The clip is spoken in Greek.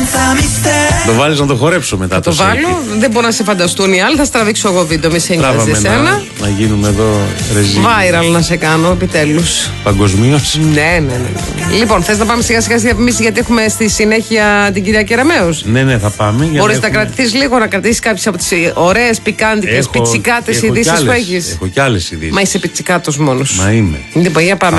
Το βάλεις να το χορέψω μετά. Θα το βάλω, δεν μπορώ να σε φανταστούν οι άλλοι. Θα στραβήξω εγώ βίντεο, μη σε νοιάζει εσένα. Να γίνουμε εδώ ρεζί. Viral να σε κάνω, επιτέλους. Παγκοσμίως. Ναι. Λοιπόν, θες να πάμε σιγά σιγά στις διαφημίσεις, γιατί έχουμε στη συνέχεια την κυρία Κεραμέως. Ναι, θα πάμε. Μπορείς να κρατηθείς λίγο, να κρατήσεις κάποιες από τις ωραίες πικάντικες πιτσικάτες ειδήσεις που έχεις. Έχω κι άλλες ειδήσεις. Μα είσαι πιτσικάτος μόνος. Μα είμαι. Λοιπόν, για πάμε.